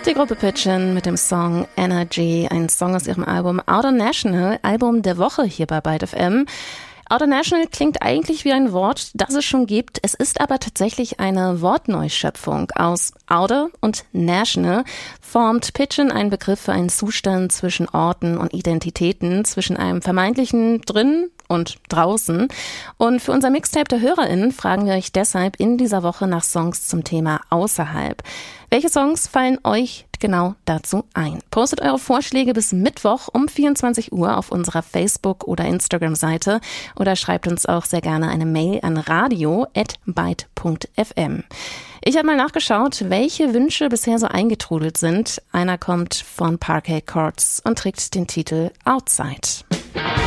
Die Gruppe Pitchin mit dem Song Energy, ein Song aus ihrem Album Outer National, Album der Woche hier bei Byte FM. Outer National klingt eigentlich wie ein Wort, das es schon gibt. Es ist aber tatsächlich eine Wortneuschöpfung. Aus Outer und National formt Pitchin einen Begriff für einen Zustand zwischen Orten und Identitäten, zwischen einem vermeintlichen Drin und draußen. Und für unser Mixtape der HörerInnen fragen wir euch deshalb in dieser Woche nach Songs zum Thema Außerhalb. Welche Songs fallen euch genau dazu ein? Postet eure Vorschläge bis Mittwoch um 24 Uhr auf unserer Facebook- oder Instagram-Seite oder schreibt uns auch sehr gerne eine Mail an radio@byte.fm. Ich habe mal nachgeschaut, welche Wünsche bisher so eingetrudelt sind. Einer kommt von Parquet Courts und trägt den Titel Outside.